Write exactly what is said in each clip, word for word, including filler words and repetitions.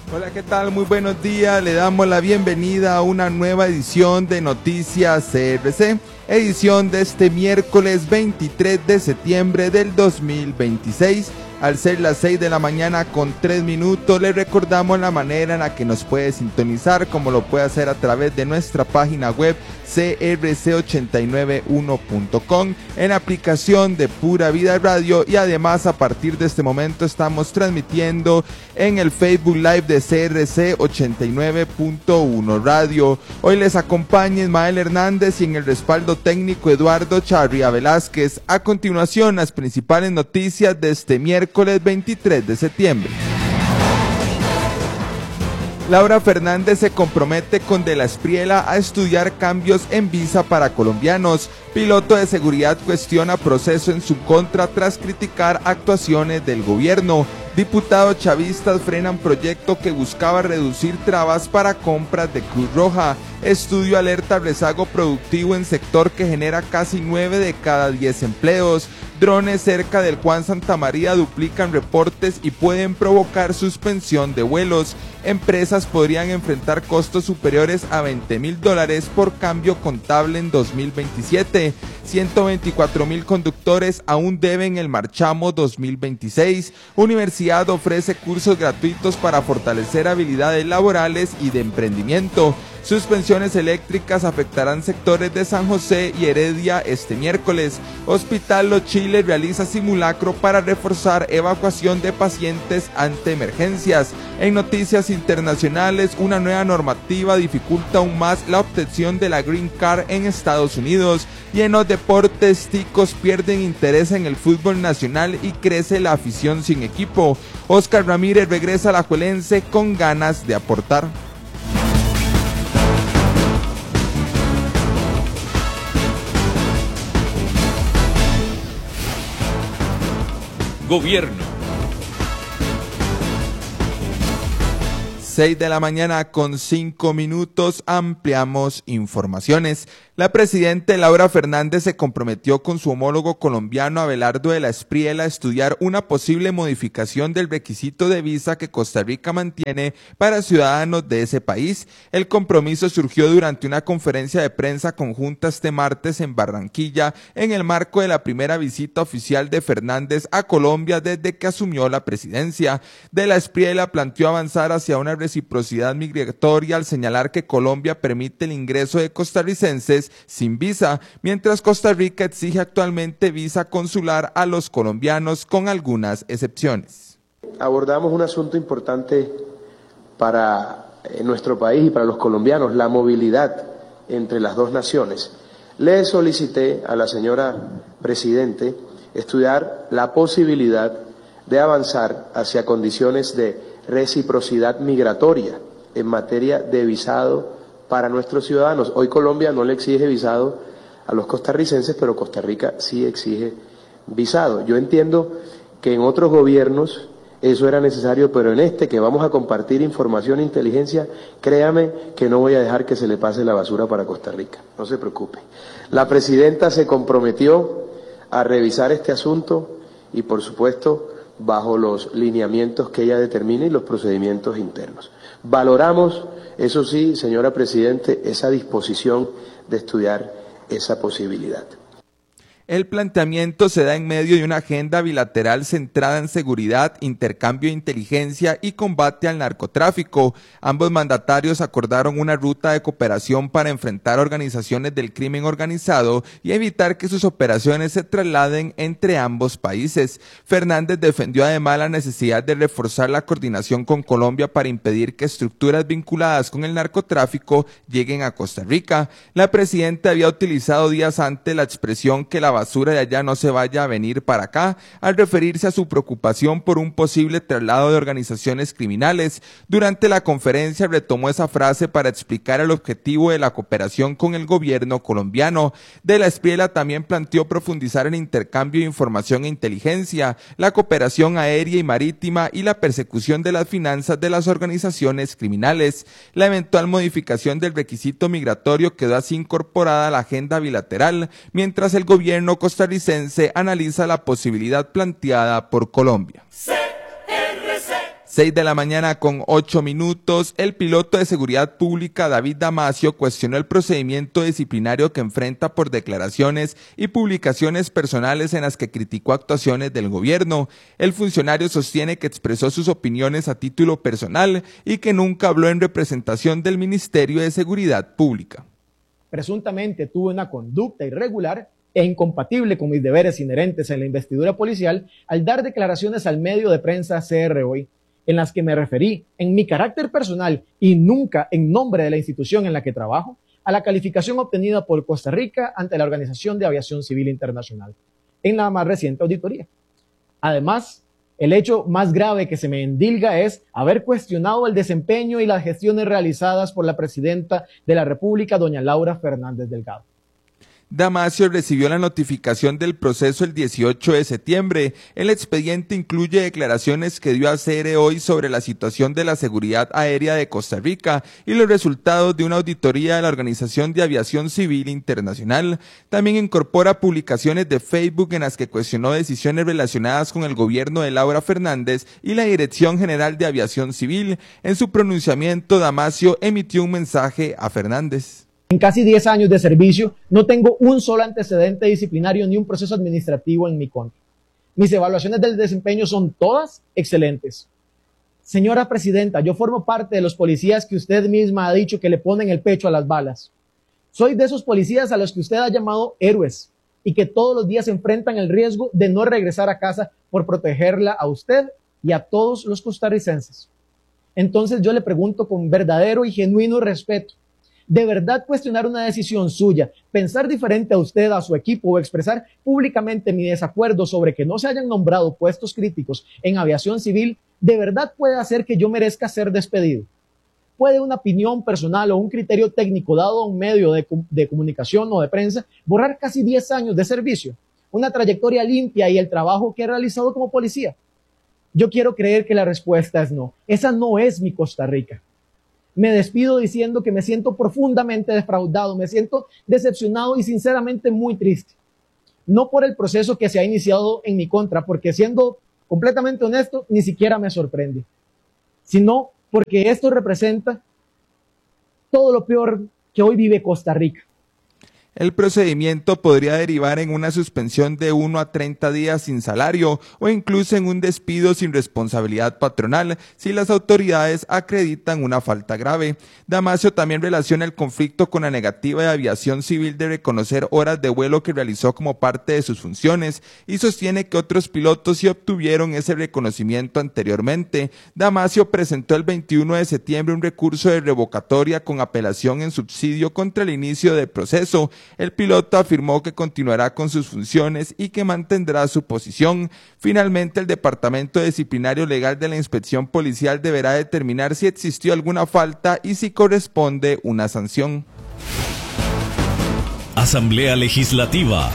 Hola, ¿qué tal? Muy buenos días. Le damos la bienvenida a una nueva edición de Noticias C R C, edición de este miércoles veintitrés de septiembre del dos mil veintiséis. Al ser las seis de la mañana con tres minutos, le recordamos la manera en la que nos puede sintonizar, como lo puede hacer a través de nuestra página web c r c ochenta y nueve uno punto com, en la aplicación de Pura Vida Radio, y además a partir de este momento estamos transmitiendo en el Facebook Live de C R C ochenta y nueve punto uno Radio. Hoy les acompaña Ismael Hernández y en el respaldo técnico Eduardo Charria Velázquez. A continuación, las principales noticias de este miércoles veintitrés de septiembre. Laura Fernández se compromete con De la Espriella a estudiar cambios en visa para colombianos. Piloto de seguridad cuestiona proceso en su contra tras criticar actuaciones del gobierno. Diputados chavistas frenan proyecto que buscaba reducir trabas para compras de Cruz Roja. Estudio alerta rezago productivo en sector que genera casi nueve de cada diez empleos. Drones cerca del Juan Santamaría duplican reportes y pueden provocar suspensión de vuelos. Empresas podrían enfrentar costos superiores a veinte mil dólares por cambio contable en dos mil veintisiete. ciento veinticuatro mil conductores aún deben el marchamo dos mil veintiséis. Universidad ofrece cursos gratuitos para fortalecer habilidades laborales y de emprendimiento. Suspensiones eléctricas afectarán sectores de San José y Heredia este miércoles. Hospital Los Chiles realiza simulacro para reforzar evacuación de pacientes ante emergencias. En noticias internacionales, una nueva normativa dificulta aún más la obtención de la Green Card en Estados Unidos. Y en los deportes, ticos pierden interés en el fútbol nacional y crece la afición sin equipo. Oscar Ramírez regresa a la Alajuelense con ganas de aportar. Gobierno. seis de la mañana con cinco minutos, ampliamos informaciones. La presidenta Laura Fernández se comprometió con su homólogo colombiano Abelardo de la Espriella a estudiar una posible modificación del requisito de visa que Costa Rica mantiene para ciudadanos de ese país. El compromiso surgió durante una conferencia de prensa conjunta este martes en Barranquilla, en el marco de la primera visita oficial de Fernández a Colombia desde que asumió la presidencia. De la Espriella planteó avanzar hacia una reciprocidad migratoria al señalar que Colombia permite el ingreso de costarricenses sin visa, mientras Costa Rica exige actualmente visa consular a los colombianos con algunas excepciones. Abordamos un asunto importante para nuestro país y para los colombianos, la movilidad entre las dos naciones. Le solicité a la señora Presidente estudiar la posibilidad de avanzar hacia condiciones de reciprocidad migratoria en materia de visado para nuestros ciudadanos. Hoy Colombia no le exige visado a los costarricenses, pero Costa Rica sí exige visado. Yo entiendo que en otros gobiernos eso era necesario, pero en este que vamos a compartir información e inteligencia, créame que no voy a dejar que se le pase la basura para Costa Rica, no se preocupe. La presidenta se comprometió a revisar este asunto y por supuesto bajo los lineamientos que ella determine y los procedimientos internos. Valoramos, eso sí, señora Presidente, esa disposición de estudiar esa posibilidad. El planteamiento se da en medio de una agenda bilateral centrada en seguridad, intercambio de inteligencia y combate al narcotráfico. Ambos mandatarios acordaron una ruta de cooperación para enfrentar organizaciones del crimen organizado y evitar que sus operaciones se trasladen entre ambos países. Fernández defendió además la necesidad de reforzar la coordinación con Colombia para impedir que estructuras vinculadas con el narcotráfico lleguen a Costa Rica. La presidenta había utilizado días antes la expresión que la basura de allá no se vaya a venir para acá, al referirse a su preocupación por un posible traslado de organizaciones criminales. Durante la conferencia retomó esa frase para explicar el objetivo de la cooperación con el gobierno colombiano. De la Espriella también planteó profundizar el intercambio de información e inteligencia, la cooperación aérea y marítima y la persecución de las finanzas de las organizaciones criminales. La eventual modificación del requisito migratorio quedó así incorporada a la agenda bilateral, mientras el gobierno costarricense analiza la posibilidad planteada por Colombia. C R C. seis de la mañana con ocho minutos, el piloto de seguridad pública David Damasio cuestionó el procedimiento disciplinario que enfrenta por declaraciones y publicaciones personales en las que criticó actuaciones del gobierno. El funcionario sostiene que expresó sus opiniones a título personal y que nunca habló en representación del Ministerio de Seguridad Pública. Presuntamente tuve una conducta irregular e incompatible con mis deberes inherentes en la investidura policial al dar declaraciones al medio de prensa C R Hoy, en las que me referí en mi carácter personal y nunca en nombre de la institución en la que trabajo a la calificación obtenida por Costa Rica ante la Organización de Aviación Civil Internacional en la más reciente auditoría. Además, el hecho más grave que se me endilga es haber cuestionado el desempeño y las gestiones realizadas por la presidenta de la República, doña Laura Fernández Delgado. Damasio recibió la notificación del proceso el dieciocho de septiembre. El expediente incluye declaraciones que dio a C R Hoy sobre la situación de la seguridad aérea de Costa Rica y los resultados de una auditoría de la Organización de Aviación Civil Internacional. También incorpora publicaciones de Facebook en las que cuestionó decisiones relacionadas con el gobierno de Laura Fernández y la Dirección General de Aviación Civil. En su pronunciamiento, Damasio emitió un mensaje a Fernández. En casi diez años de servicio, no tengo un solo antecedente disciplinario ni un proceso administrativo en mi contra. Mis evaluaciones del desempeño son todas excelentes. Señora Presidenta, yo formo parte de los policías que usted misma ha dicho que le ponen el pecho a las balas. Soy de esos policías a los que usted ha llamado héroes y que todos los días enfrentan el riesgo de no regresar a casa por protegerla a usted y a todos los costarricenses. Entonces yo le pregunto con verdadero y genuino respeto, ¿de verdad cuestionar una decisión suya, pensar diferente a usted, a su equipo o expresar públicamente mi desacuerdo sobre que no se hayan nombrado puestos críticos en aviación civil, de verdad puede hacer que yo merezca ser despedido? ¿Puede una opinión personal o un criterio técnico dado a un medio de, de comunicación o de prensa borrar casi diez años de servicio, una trayectoria limpia y el trabajo que he realizado como policía? Yo quiero creer que la respuesta es no. Esa no es mi Costa Rica. Me despido diciendo que me siento profundamente defraudado, me siento decepcionado y sinceramente muy triste. No por el proceso que se ha iniciado en mi contra, porque siendo completamente honesto, ni siquiera me sorprende, sino porque esto representa todo lo peor que hoy vive Costa Rica. El procedimiento podría derivar en una suspensión de uno a treinta días sin salario o incluso en un despido sin responsabilidad patronal si las autoridades acreditan una falta grave. Damasio también relaciona el conflicto con la negativa de Aviación Civil de reconocer horas de vuelo que realizó como parte de sus funciones y sostiene que otros pilotos sí obtuvieron ese reconocimiento anteriormente. Damasio presentó el veintiuno de septiembre un recurso de revocatoria con apelación en subsidio contra el inicio del proceso. El piloto afirmó que continuará con sus funciones y que mantendrá su posición. Finalmente, el Departamento Disciplinario Legal de la Inspección Policial deberá determinar si existió alguna falta y si corresponde una sanción. Asamblea Legislativa.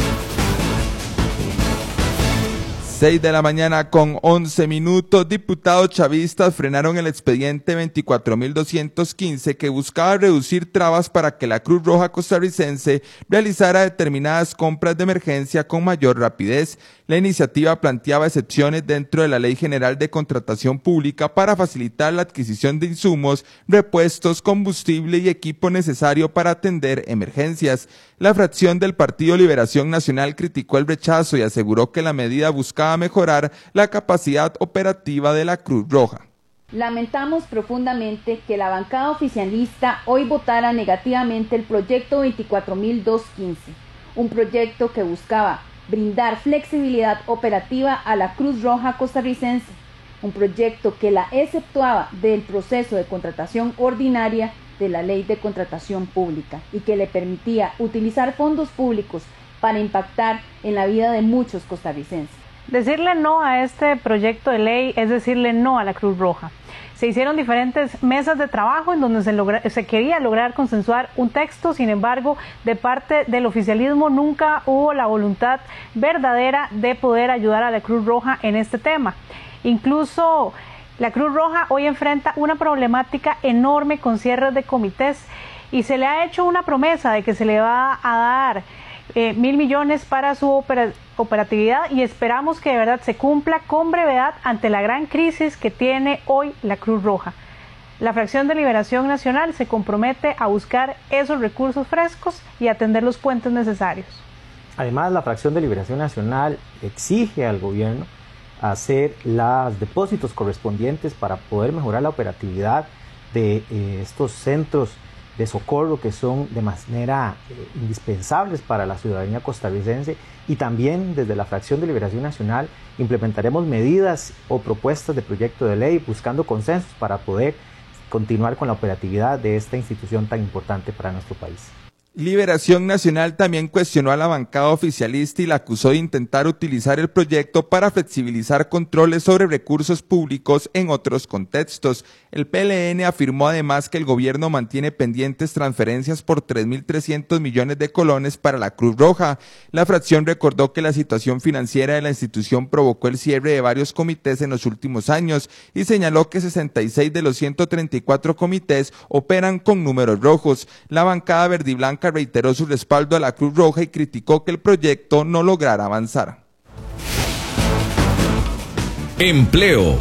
seis de la mañana con once minutos, diputados chavistas frenaron el expediente veinticuatro mil doscientos quince que buscaba reducir trabas para que la Cruz Roja costarricense realizara determinadas compras de emergencia con mayor rapidez. La iniciativa planteaba excepciones dentro de la Ley General de Contratación Pública para facilitar la adquisición de insumos, repuestos, combustible y equipo necesario para atender emergencias. La fracción del Partido Liberación Nacional criticó el rechazo y aseguró que la medida buscaba mejorar la capacidad operativa de la Cruz Roja. Lamentamos profundamente que la bancada oficialista hoy votara negativamente el proyecto veinticuatro mil doscientos quince, un proyecto que buscaba brindar flexibilidad operativa a la Cruz Roja costarricense, un proyecto que la exceptuaba del proceso de contratación ordinaria de la Ley de Contratación Pública y que le permitía utilizar fondos públicos para impactar en la vida de muchos costarricenses. Decirle no a este proyecto de ley es decirle no a la Cruz Roja. Se hicieron diferentes mesas de trabajo en donde se, logra, se quería lograr consensuar un texto, sin embargo, de parte del oficialismo nunca hubo la voluntad verdadera de poder ayudar a la Cruz Roja en este tema. Incluso la Cruz Roja hoy enfrenta una problemática enorme con cierres de comités y se le ha hecho una promesa de que se le va a dar eh, mil millones para su opera, operatividad y esperamos que de verdad se cumpla con brevedad ante la gran crisis que tiene hoy la Cruz Roja. La Fracción de Liberación Nacional se compromete a buscar esos recursos frescos y atender los puentes necesarios. Además, la Fracción de Liberación Nacional exige al gobierno hacer los depósitos correspondientes para poder mejorar la operatividad de eh, estos centros de socorro que son de manera eh, indispensables para la ciudadanía costarricense, y también desde la Fracción de Liberación Nacional implementaremos medidas o propuestas de proyecto de ley buscando consensos para poder continuar con la operatividad de esta institución tan importante para nuestro país. Liberación Nacional también cuestionó a la bancada oficialista y la acusó de intentar utilizar el proyecto para flexibilizar controles sobre recursos públicos en otros contextos. El P L N afirmó además que el gobierno mantiene pendientes transferencias por tres mil trescientos millones de colones para la Cruz Roja. La fracción recordó que la situación financiera de la institución provocó el cierre de varios comités en los últimos años y señaló que sesenta y seis de los ciento treinta y cuatro comités operan con números rojos. La bancada verdiblanca reiteró su respaldo a la Cruz Roja y criticó que el proyecto no lograra avanzar. Empleo.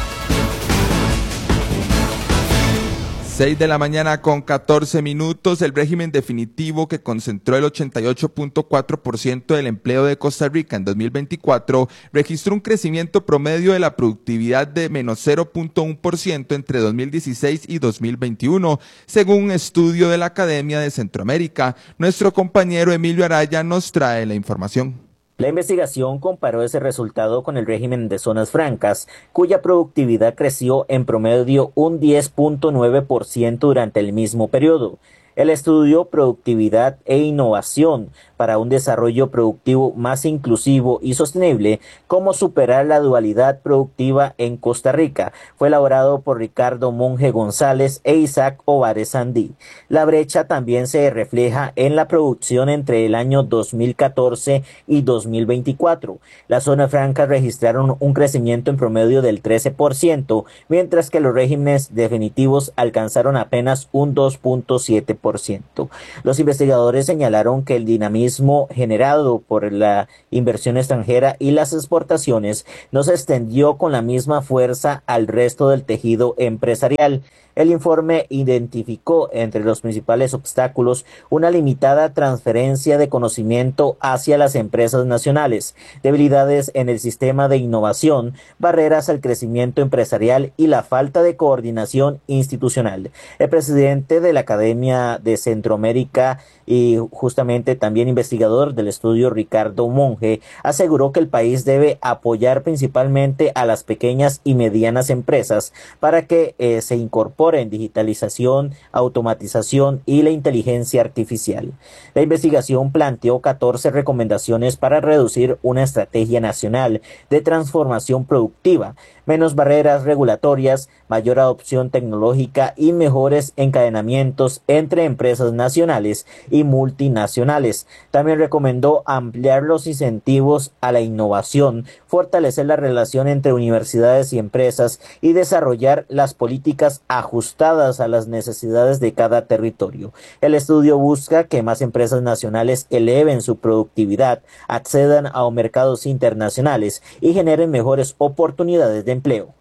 seis de la mañana con catorce minutos, el régimen definitivo que concentró el ochenta y ocho punto cuatro por ciento del empleo de Costa Rica en dos mil veinticuatro registró un crecimiento promedio de la productividad de menos cero punto uno por ciento entre dos mil dieciséis y dos mil veintiuno, según un estudio de la Academia de Centroamérica. Nuestro compañero Emilio Araya nos trae la información. La investigación comparó ese resultado con el régimen de zonas francas, cuya productividad creció en promedio un diez punto nueve por ciento durante el mismo periodo. El estudio Productividad e Innovación para un desarrollo productivo más inclusivo y sostenible, cómo superar la dualidad productiva en Costa Rica, fue elaborado por Ricardo Monge González e Isaac Ovares Sandí. La brecha también se refleja en la producción entre el año dos mil catorce y dos mil veinticuatro. Las zonas francas registraron un crecimiento en promedio del trece por ciento, mientras que los regímenes definitivos alcanzaron apenas un dos punto siete por ciento. Los investigadores señalaron que el dinamismo generado por la inversión extranjera y las exportaciones no se extendió con la misma fuerza al resto del tejido empresarial. El informe identificó entre los principales obstáculos una limitada transferencia de conocimiento hacia las empresas nacionales, debilidades en el sistema de innovación, barreras al crecimiento empresarial y la falta de coordinación institucional. El presidente de la Academia de Centroamérica y justamente también investigador del estudio Ricardo Monge aseguró que el país debe apoyar principalmente a las pequeñas y medianas empresas para que eh, se incorporen en digitalización, automatización y la inteligencia artificial. La investigación planteó catorce recomendaciones para reducir una estrategia nacional de transformación productiva, menos barreras regulatorias, mayor adopción tecnológica y mejores encadenamientos entre empresas nacionales y multinacionales. También recomendó ampliar los incentivos a la innovación, fortalecer la relación entre universidades y empresas y desarrollar las políticas ajustadas a las necesidades de cada territorio. El estudio busca que más empresas nacionales eleven su productividad, accedan a mercados internacionales y generen mejores oportunidades de empleo.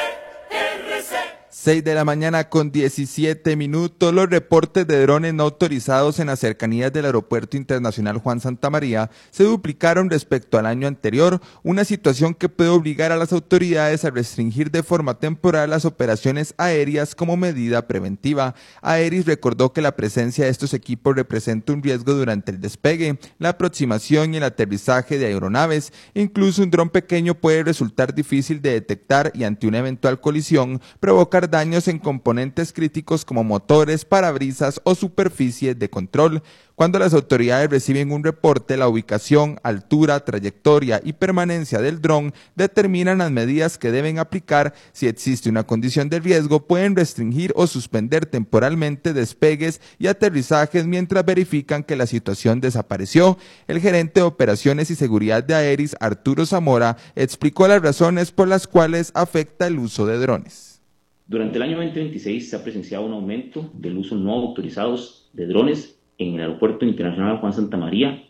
seis de la mañana con diecisiete minutos, los reportes de drones no autorizados en las cercanías del Aeropuerto Internacional Juan Santamaría se duplicaron respecto al año anterior, una situación que puede obligar a las autoridades a restringir de forma temporal las operaciones aéreas como medida preventiva. Aeris recordó que la presencia de estos equipos representa un riesgo durante el despegue, la aproximación y el aterrizaje de aeronaves. Incluso un dron pequeño puede resultar difícil de detectar y ante una eventual colisión provocar daños en componentes críticos como motores, parabrisas o superficies de control. Cuando las autoridades reciben un reporte, la ubicación, altura, trayectoria y permanencia del dron determinan las medidas que deben aplicar. Si existe una condición de riesgo, pueden restringir o suspender temporalmente despegues y aterrizajes mientras verifican que la situación desapareció. El gerente de Operaciones y Seguridad de Aeris, Arturo Zamora, explicó las razones por las cuales afecta el uso de drones. Durante el año veinte veintiséis se ha presenciado un aumento del uso no autorizado de drones en el Aeropuerto Internacional Juan Santamaría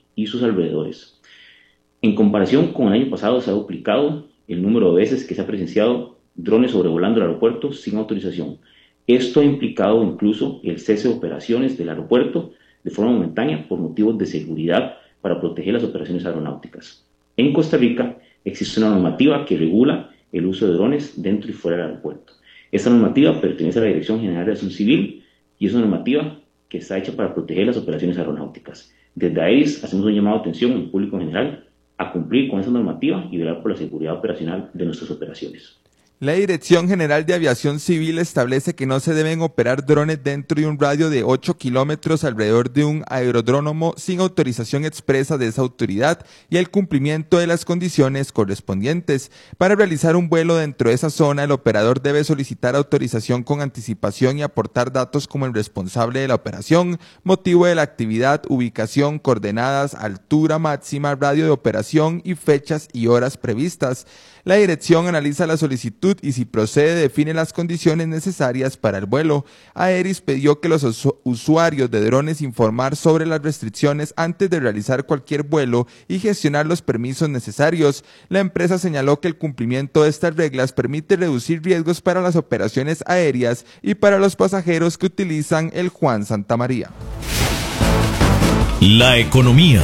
y sus alrededores. En comparación con el año pasado, se ha duplicado el número de veces que se ha presenciado drones sobrevolando el aeropuerto sin autorización. Esto ha implicado incluso el cese de operaciones del aeropuerto de forma momentánea por motivos de seguridad para proteger las operaciones aeronáuticas. En Costa Rica existe una normativa que regula el uso de drones dentro y fuera del aeropuerto. Esta normativa pertenece a la Dirección General de Aviación Civil y es una normativa que está hecha para proteger las operaciones aeronáuticas. Desde ahí hacemos un llamado de atención al público en general a cumplir con esa normativa y velar por la seguridad operacional de nuestras operaciones. La Dirección General de Aviación Civil establece que no se deben operar drones dentro de un radio de ocho kilómetros alrededor de un aerodrónomo sin autorización expresa de esa autoridad y el cumplimiento de las condiciones correspondientes. Para realizar un vuelo dentro de esa zona, el operador debe solicitar autorización con anticipación y aportar datos como el responsable de la operación, motivo de la actividad, ubicación, coordenadas, altura máxima, radio de operación y fechas y horas previstas. La dirección analiza la solicitud y si procede define las condiciones necesarias para el vuelo. Aeris pidió que los usuarios de drones informar sobre las restricciones antes de realizar cualquier vuelo y gestionar los permisos necesarios. La empresa señaló que el cumplimiento de estas reglas permite reducir riesgos para las operaciones aéreas y para los pasajeros que utilizan el Juan Santamaría. La economía.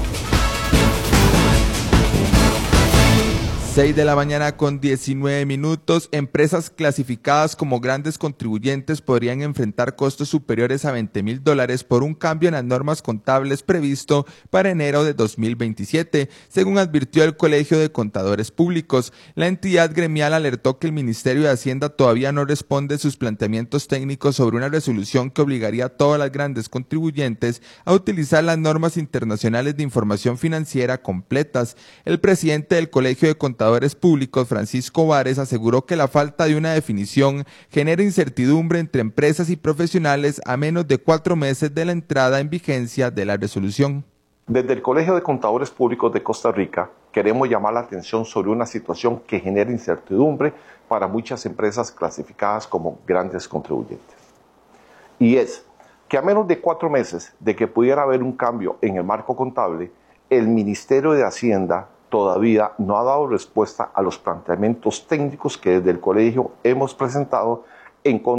seis de la mañana con diecinueve minutos. Empresas clasificadas como grandes contribuyentes podrían enfrentar costos superiores a veinte mil dólares por un cambio en las normas contables previsto para enero de dos mil veintisiete, según advirtió el Colegio de Contadores Públicos. La entidad gremial alertó que el Ministerio de Hacienda todavía no responde sus planteamientos técnicos sobre una resolución que obligaría a todas las grandes contribuyentes a utilizar las normas internacionales de información financiera completas. El presidente del Colegio de Contadores Públicos, Francisco Vares, aseguró que la falta de una definición genera incertidumbre entre empresas y profesionales a menos de cuatro meses de la entrada en vigencia de la resolución. Desde el Colegio de Contadores Públicos de Costa Rica queremos llamar la atención sobre una situación que genera incertidumbre para muchas empresas clasificadas como grandes contribuyentes. Y es que a menos de cuatro meses de que pudiera haber un cambio en el marco contable, el Ministerio de Hacienda todavía no ha dado respuesta a los planteamientos técnicos que desde el colegio hemos presentado en contra